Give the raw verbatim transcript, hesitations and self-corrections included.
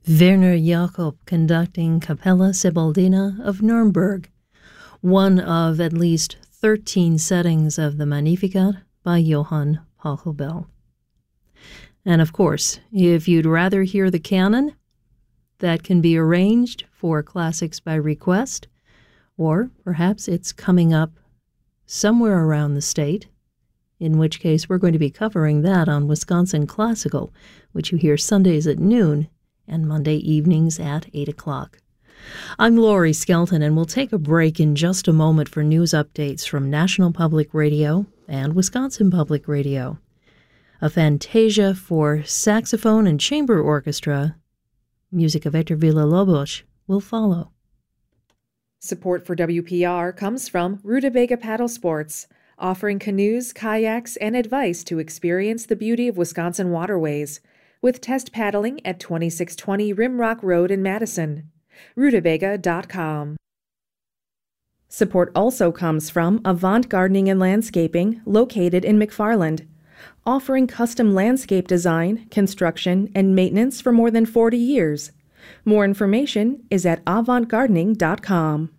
Werner Jakob conducting Capella Sibaldina of Nuremberg, one of at least thirteen settings of the Magnificat by Johann Pachelbel. And of course, if you'd rather hear the canon, that can be arranged for Classics by Request, or perhaps it's coming up somewhere around the state, in which case we're going to be covering that on Wisconsin Classical, which you hear Sundays at noon and Monday evenings at eight o'clock. I'm Lori Skelton, and we'll take a break in just a moment for news updates from National Public Radio and Wisconsin Public Radio. A Fantasia for saxophone and chamber orchestra, music of Hector Villa-Lobos, will follow. Support for W P R comes from Rutabaga Paddle Sports, offering canoes, kayaks, and advice to experience the beauty of Wisconsin waterways, with test paddling at twenty-six twenty Rimrock Road in Madison. Rutabaga dot com. Support also comes from Avant Gardening and Landscaping, located in McFarland, offering custom landscape design, construction, and maintenance for more than forty years. More information is at avant gardening dot com.